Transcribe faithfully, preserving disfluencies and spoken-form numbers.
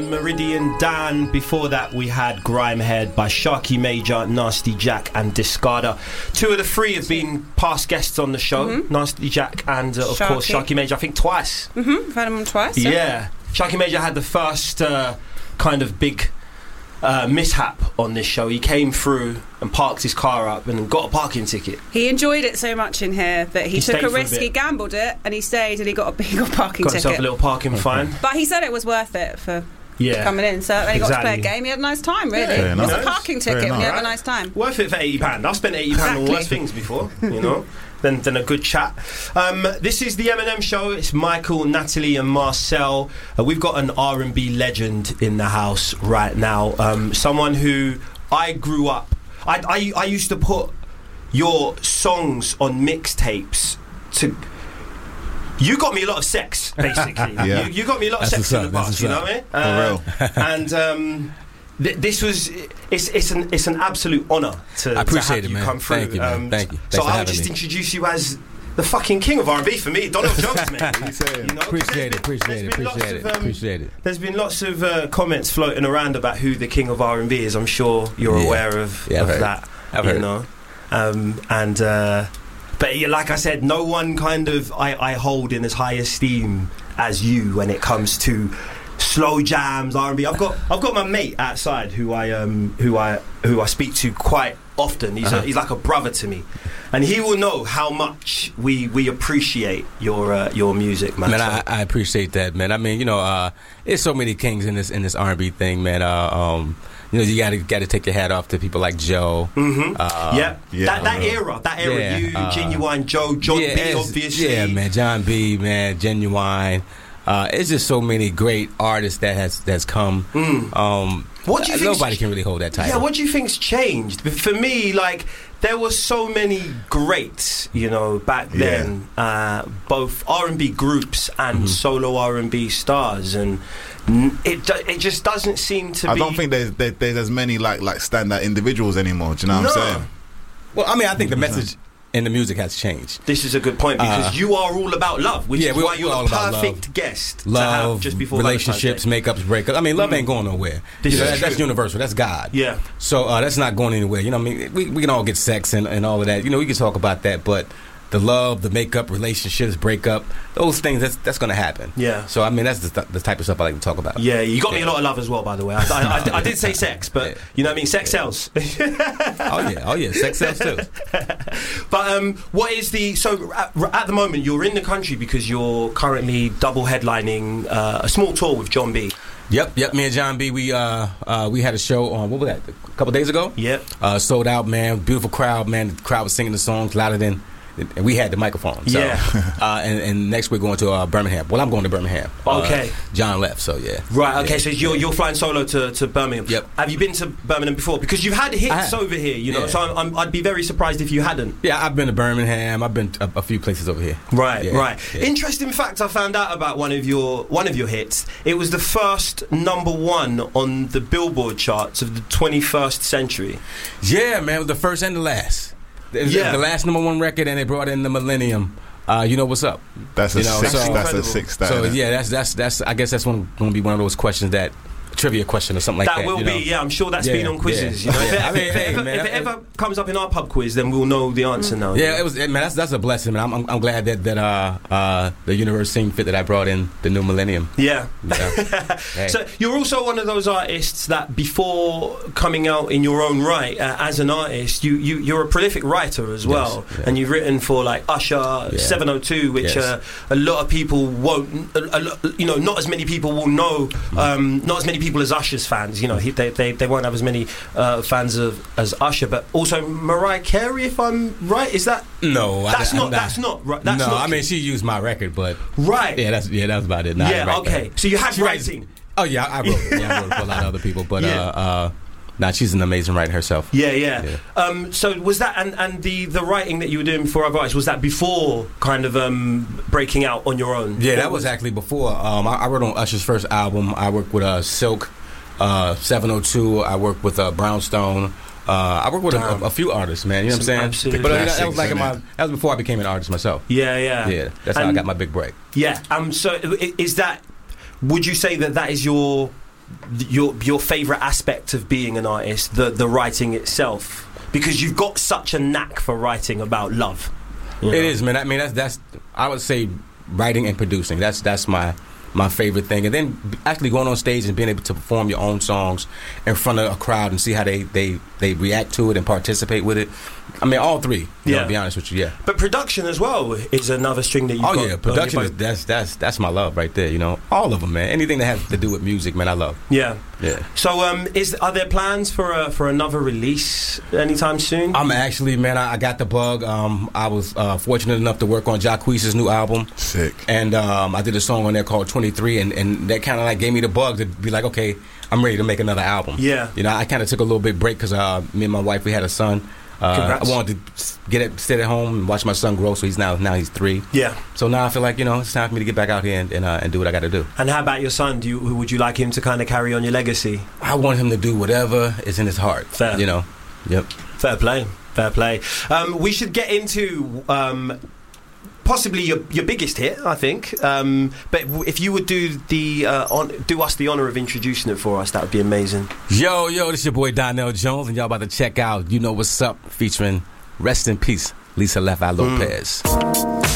Meridian Dan. Before that, we had Grimehead by Sharky Major, Nasty Jack, and Discarder. Two of the three have been past guests on the show. Mm-hmm. Nasty Jack and, uh, of Sharky. course, Sharky Major. I think twice. Mm-hmm. We've had him twice. Yeah. yeah. Sharky Major had the first uh, kind of big uh, mishap on this show. He came through and parked his car up and got a parking ticket. He enjoyed it so much in here that he, He took stayed a for a risk. bit. He gambled it and he stayed and he got a big parking Got ticket. himself a little parking fine. But he said it was worth it for Yeah. coming in. So when he got to play a Exactly. game, he had a nice time, really. Yeah, it was nice. a parking ticket Very and he nice. had a nice time. Worth it for eighty pounds. I've spent eighty pounds on Exactly. worse things before, you know. Then, then a good chat. Um, this is the Eminem Show. It's Michael, Natalie, and Marcel. Uh, we've got an R and B legend in the house right now. Um, someone who I grew up. I, I I used to put your songs on mixtapes to. You got me a lot of sex, basically. Yeah. you, you got me a lot of That's sex in the what's up, past. that's You know what's what I mean? For Uh, and. Um, th- This was it's it's an it's an absolute honour to, I appreciate to have it, you man. come through. Thank you, man. Thank you. Thanks so for I'll having just me. introduce you as the fucking king of R and B for me, Donald Jones, man. What you saying? You know, 'cause Appreciate there's it, been- appreciate there's it, been lots appreciate of, it, um, appreciate it. There's been lots of uh, comments floating around about who the king of R and B is. I'm sure you're Yeah. aware of, Yeah, I've of heard. that. I've you heard. know, um, and uh, but yeah, like I said, no one kind of I, I hold in as high esteem as you when it comes to slow jams, R and B. I've got I've got my mate outside who I um who I who I speak to quite often. He's Uh-huh. a, he's like a brother to me, and he will know how much we we appreciate your uh, your music, man. Man, So- I, I appreciate that, man. I mean, you know, uh, there's so many kings in this in this R and B thing, man. Uh, um, you know, you gotta gotta take your hat off to people like Joe. Mm-hmm. Uh, yeah, yeah. that that era, that era. Yeah, you, uh, Genuine Joe, John yeah, B, it's- obviously. Yeah, man, John B, man, Genuine. Uh, it's just so many great artists that has that's come. Mm. Um, What do you think's- nobody can really hold that title. Yeah, what do you think's changed? For me, like, there were so many greats, you know, back Yeah. then, uh, both R and B groups and Mm-hmm. solo R and B stars, and n- it ju- it just doesn't seem to I be. don't think there's there, there's as many like like standout individuals anymore. Do you know what No. I'm saying? Well, I mean, I think the message in the music has changed. This is a good point because Uh, you are all about love, which yeah, is we're- why you're we're all the about perfect love. guest to have Love, just before relationships, Valentine's Day. makeups, breakups. I mean, love ain't going nowhere. This You know, is that- that's true. universal. That's God. Yeah. So uh, that's not going anywhere. You know, what I mean, we we can all get sex and, and all of that. You know, we can talk about that, but the love, the makeup, relationships, breakup, those things that's that's going to happen. Yeah. So I mean, that's the, th- the type of stuff I like to talk about. Yeah, you got me a Yeah. lot of love as well, by the way. I, I, I, I did say sex, but Yeah. you know what I mean? Sex sells. Oh yeah. Oh yeah. Sex sells too. But um, what is the so at, at the moment you're in the country because you're currently double headlining uh, a small tour with John B. Yep. Yep. Me and John B. We uh uh we had a show on what was that a couple days ago. Yep. Uh, sold out, man. Beautiful crowd, man. The crowd was singing the songs louder than. And we had the microphone. So, Yeah. uh, and, and next we're going to uh, Birmingham. Well, I'm going to Birmingham. Okay. Uh, John left, so yeah. Right. Okay. Yeah. So you're you're flying solo to, to Birmingham. Yep. Have you been to Birmingham before? Because you've had hits I have. over here, you know. Yeah. So I'm, I'm, I'd be very surprised if you hadn't. Yeah, I've been to Birmingham. I've been to a, a few places over here. Right, Yeah, right. yeah. Interesting fact I found out about one of your one of your hits. It was the first number one on the Billboard charts of the twenty-first century. Yeah, man. It was the first and the last. It was Yeah. the last number one record, and they brought in the millennium. Uh, you know what's up? That's a You know, six. so- that's a Incredible. six star. So yeah, that's that's that's. I guess that's going to be one of those questions that trivia question or something like that. that will you know? be, yeah, I'm sure that's Yeah, been on quizzes. yeah. You know, if, it, Yeah. I mean, if, it, hey, ever, man, if it it- ever comes up in our pub quiz, then we'll know the answer now. Yeah, it was man. That's that's a blessing, man. I'm I'm, I'm glad that that uh uh the universe seemed fit that I brought in the new millennium. Yeah. Yeah. Hey. So you're also one of those artists that before coming out in your own right uh, as an artist, you, you you're a prolific writer as well, yeah. and you've written for like Usher, Yeah. seven oh two, which Yes. uh, a lot of people won't, a, a, lo- you know, not as many people will know, um, not as many people as Usher's fans. You know, he, they, they they won't have as many uh, fans of as Usher, but also Mariah Carey, if I'm right, is that No, I- that's I'm not, that's not right. That's no, not I mean she used my record, but right. yeah, that's yeah, that's about it. Nah, I didn't yeah, write okay. that. So you had She writes- writing. Oh yeah, I I wrote. it. Yeah, I wrote it for a lot of other people, but Yeah. uh, uh, nah, she's an amazing writer herself. Yeah, yeah. Yeah. Um, so was that and, and the, the writing that you were doing for other artists, was that before kind of um, breaking out on your own? Yeah, Or that was actually before. Um, I, I wrote on Usher's first album. I worked with uh, Silk, uh, seven oh two. I worked with uh, Brownstone. Uh, I worked with a, Damn. a, a few artists, man. You know Some what I'm absolute saying? But uh, that, that classics, was like in my innit? that was before I became an artist myself. Yeah, yeah. Yeah, that's how I And- got my big break. Yeah. Um. So i- is that? Would you say that that is your your your favorite aspect of being an artist, the the writing itself, because you've got such a knack for writing about love. You know? It is, man. I mean, that's that's I would say writing and producing. That's that's my my favorite thing. And then actually going on stage and being able to perform your own songs in front of a crowd and see how they they, they react to it and participate with it. I mean, all three. You Yeah. know, to be honest with you, yeah. But production as well is another string that you've Oh got. yeah, on production your is boat. that's that's that's my love right there. You know, all of them, man. Anything that has to do with music, man, I love. Yeah. Yeah. So, um, is are there plans for a, for another release anytime soon? I'm actually, man, I, I got the bug. Um, I was uh, fortunate enough to work on Jacquees's new album. Sick. And um, I did a song on there called twenty-three, and, and that kind of like gave me the bug to be like, okay, I'm ready to make another album. Yeah. You know, I kind of took a little bit break because uh, me and my wife, we had a son. Uh, Congrats. I wanted to s- get it, sit at home and watch my son grow. So he's now now he's three. Yeah. So now I feel like, you know, it's time for me to get back out here and and, uh, and do what I got to do. And how about your son? Do you would you like him to kind of carry on your legacy? I want him to do whatever is in his heart. Fair. You know. Yep. Fair play, fair play. Um, we should get into um, possibly your your biggest hit, I think. Um, but w- if you would do the uh, on, do us the honor of introducing it for us, that would be amazing. Yo, yo, this your boy Donnell Jones, and y'all about to check out You Know What's Up, featuring Rest in Peace, Lisa Left Eye Lopez.